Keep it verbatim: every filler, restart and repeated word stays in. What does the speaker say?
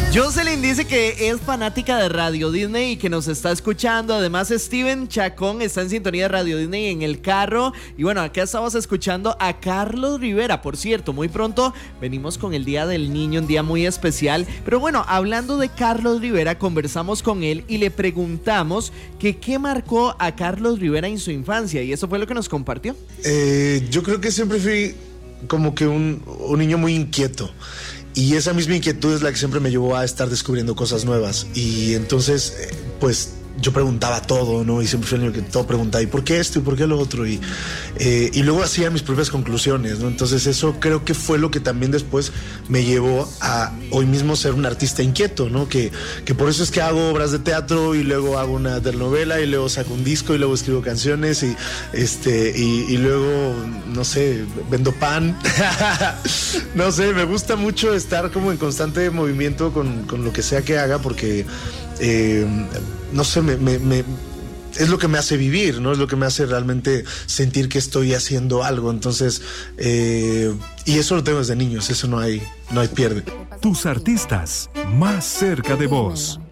Jocelyn dice que es fanática de Radio Disney y que nos está escuchando. Además, Steven Chacón está en sintonía de Radio Disney en el carro. Y bueno, acá estamos escuchando a Carlos Rivera. Por cierto, muy pronto venimos con el Día del Niño, un día muy especial. Pero bueno, hablando de Carlos Rivera, conversamos con él y le preguntamos que qué marcó a Carlos Rivera en su infancia. Y eso fue lo que nos compartió. Eh, yo creo que siempre fui como que un, un niño muy inquieto. Y esa misma inquietud es la que siempre me llevó a estar descubriendo cosas nuevas. Y entonces, eh, pues yo preguntaba todo, ¿no? Y siempre fui el niño que todo preguntaba, ¿y por qué esto? ¿Y por qué lo otro? Y, eh, y luego hacía mis propias conclusiones, ¿no? Entonces eso creo que fue lo que también después me llevó a hoy mismo ser un artista inquieto, ¿no? Que, que por eso es que hago obras de teatro y luego hago una telenovela y luego saco un disco y luego escribo canciones y, este, y, y luego, no sé, vendo pan. No sé, me gusta mucho estar como en constante movimiento con, con lo que sea que haga porque... Eh, no sé, me, me, me, es lo que me hace vivir, ¿no? Es lo que me hace realmente sentir que estoy haciendo algo. Entonces, eh, y eso lo tengo desde niños, eso no hay, no hay pierde. Tus artistas más cerca de vos.